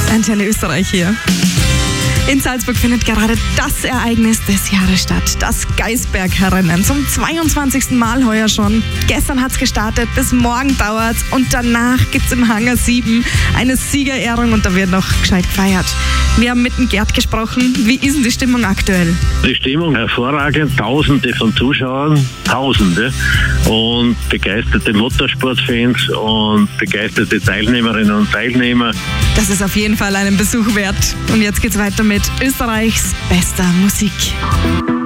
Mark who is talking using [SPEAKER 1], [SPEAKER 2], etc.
[SPEAKER 1] Antenne Österreich hier. In Salzburg findet gerade das Ereignis des Jahres statt. Das Gaisberg-Rennen. Zum 22. Mal heuer schon. Gestern hat's gestartet, bis morgen dauert's. Und danach gibt's im Hangar 7 eine Siegerehrung und da wird noch gescheit gefeiert. Wir haben mit dem Gerd gesprochen. Wie ist denn die Stimmung aktuell?
[SPEAKER 2] Die Stimmung hervorragend. Tausende von Zuschauern. Tausende. Und begeisterte Motorsportfans und begeisterte Teilnehmerinnen und Teilnehmer.
[SPEAKER 1] Das ist auf jeden Fall einen Besuch wert. Und jetzt geht's weiter mit Österreichs bester Musik.